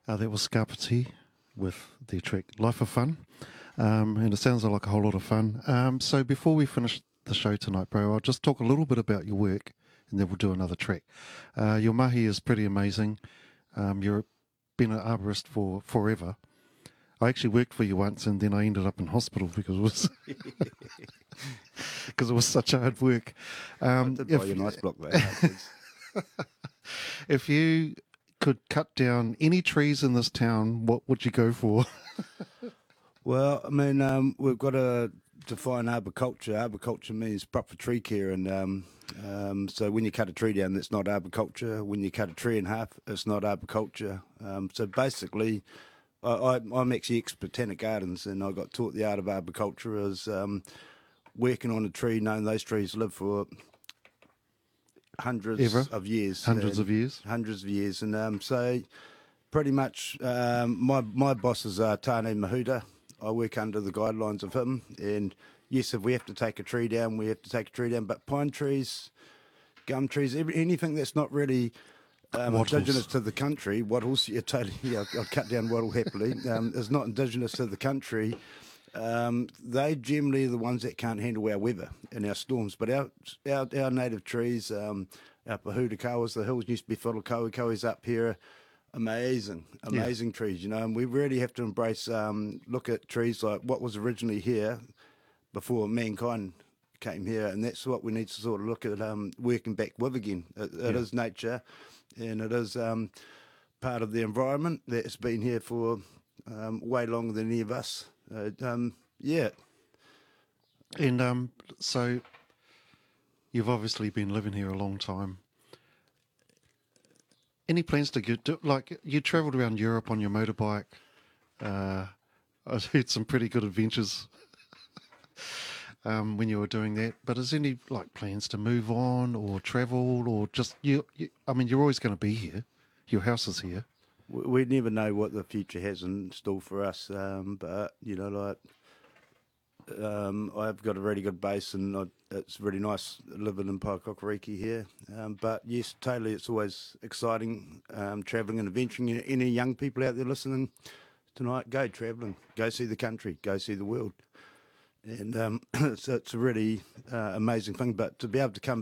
That was Scarpati with their track Life of Fun. And it sounds like a whole lot of fun. So before we finish the show tonight, bro, I'll just talk a little bit about your work and then we'll do another track. Your mahi is pretty amazing. You've been an arborist for forever. I actually worked for you once and then I ended up in hospital because it was because it was such hard work. I did buy you a nice block there. If you could cut down any trees in this town, what would you go for? Well, I mean, we've got to define arboriculture. Arboriculture means proper tree care, and so when you cut a tree down, that's not arboriculture. When you cut a tree in half, it's not arboriculture. So basically, I'm actually ex-Botanic Gardens, and I got taught the art of arboriculture as working on a tree, knowing those trees live for hundreds of years. Hundreds of years? Hundreds of years. And so pretty much my boss is Tane Mahuta. I work under the guidelines of him. And yes, if we have to take a tree down, we have to take a tree down. But pine trees, gum trees, anything that's not really indigenous to the country, wattles, I'll cut down wattle happily, is not indigenous to the country. They generally are the ones that can't handle our weather and our storms. But our native trees, our pahutakawas, the hills used to be full of kauikaus up here. Amazing trees, and we really have to embrace, look at trees like what was originally here before mankind came here, and that's what we need to sort of look at working back with again. It is nature, and it is part of the environment that's been here for way longer than any of us. Yeah. And so you've obviously been living here a long time. Any plans to get, like, you travelled around Europe on your motorbike. I've heard some pretty good adventures when you were doing that. But is there any, like, plans to move on or travel or just, I mean, you're always going to be here. Your house is here. We never know what the future has in store for us, but, I've got a really good base and it's really nice living in Paikokariki here. But yes, totally, it's always exciting travelling and adventuring. Any young people out there listening tonight, go travelling, go see the country, go see the world. And it's a really amazing thing, but to be able to come